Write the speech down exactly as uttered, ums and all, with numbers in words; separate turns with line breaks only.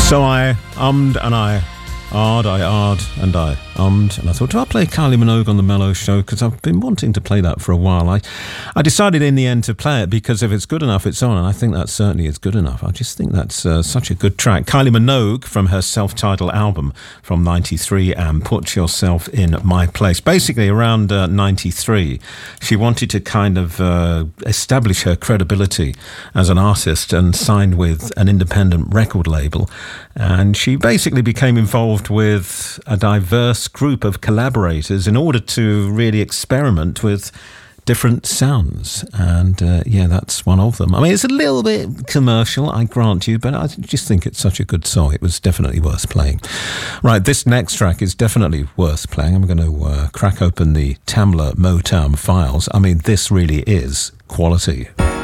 So I ummed and I Ard, I ard, and I ummed, and I thought, do I play Kylie Minogue on the Mellow Show? Because I've been wanting to play that for a while. I, I decided in the end to play it because if it's good enough, it's on, and I think that certainly is good enough. I just think that's uh, such a good track. Kylie Minogue from her self-titled album from ninety-three, and Put Yourself in My Place. Basically, around uh, ninety-three, she wanted to kind of uh, establish her credibility as an artist and signed with an independent record label. And she basically became involved with a diverse group of collaborators in order to really experiment with different sounds. And uh, yeah, that's one of them. I mean, it's a little bit commercial, I grant you, but I just think it's such a good song. It was definitely worth playing. Right, this next track is definitely worth playing. I'm going to uh, crack open the Tamla Motown files. I mean, this really is quality.